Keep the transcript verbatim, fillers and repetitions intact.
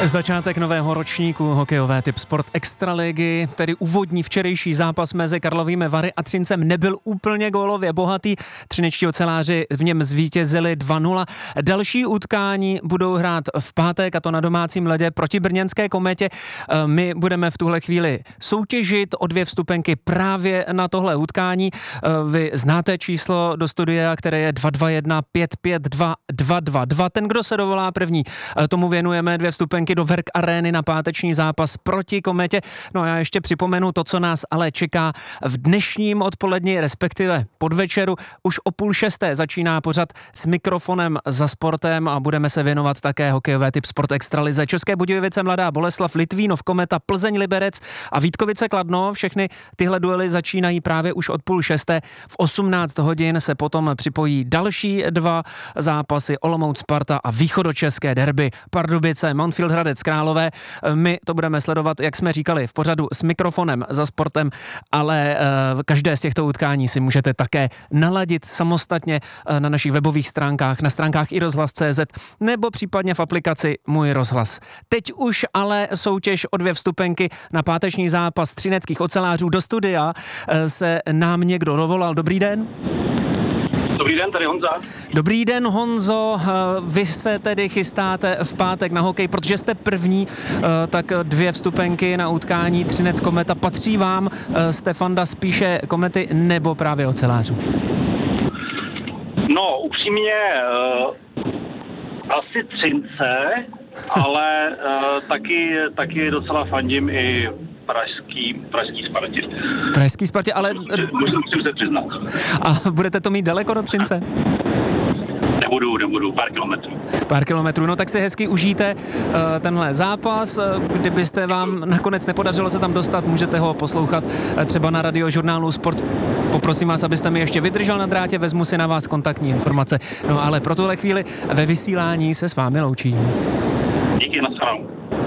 Začátek nového ročníku hokejové Tip Sport Extraligy, tedy úvodní včerejší zápas mezi Karlovými Vary a Třincem nebyl úplně gólově bohatý. Třinečtí oceláři v něm zvítězili dva nula. Další utkání budou hrát v pátek, a to na domácím ledě proti brněnské Kometě. My budeme v tuhle chvíli soutěžit o dvě vstupenky právě na tohle utkání. Vy znáte číslo do studia, které je dva dva jedna pět pět dva dva dva dva. Ten, kdo se dovolá první, tomu věnujeme dvě vstupenky do Werk Areny na páteční zápas proti Kometě. No a já ještě připomenu to, co nás ale čeká v dnešním odpoledni, respektive podvečeru. Už o půl šesté začíná pořad S mikrofonem za sportem a budeme se věnovat také hokejové Tip Sport Extralize. České Budějovice, Mladá Boleslav, Litvínov, Kometa, Plzeň, Liberec a Vítkovice, Kladno. Všechny tyhle duely začínají právě už od půl šesté. V osmnáct hodin se potom připojí další dva zápasy: Olomouc, Sparta a východočeské derby Pardubice, Mountfield Hradec Králové. My to budeme sledovat, jak jsme říkali, v pořadu S mikrofonem za sportem, ale uh, každé z těchto utkání si můžete také naladit samostatně uh, na našich webových stránkách, na stránkách i rozhlas tečka cé zet nebo případně v aplikaci Můj rozhlas. Teď už ale soutěž o dvě vstupenky na páteční zápas třineckých ocelářů. Do studia uh, se nám někdo dovolal. Dobrý den. Dobrý den, tady Honza. Dobrý den, Honzo. Vy se tedy chystáte v pátek na hokej, protože jste první, tak dvě vstupenky na utkání Třinec Kometa patří vám. Jste fanda spíše Komety nebo právě ocelářů? No, upřímně uh, asi Třince, ale uh, taky, taky docela fandím i pražský, pražský Spartě. Pražský Spartě, ale... Musím se přiznat. A budete to mít daleko do Třince? Nebudu, nebudu, pár kilometrů. Pár kilometrů, no tak si hezky užijte uh, tenhle zápas. Kdybyste vám nakonec nepodařilo se tam dostat, můžete ho poslouchat uh, třeba na radiožurnálu Sport. Poprosím vás, abyste mi ještě vydržel na drátě, vezmu si na vás kontaktní informace. No ale pro tuhle chvíli ve vysílání se s vámi loučím. Díky, nashledanou.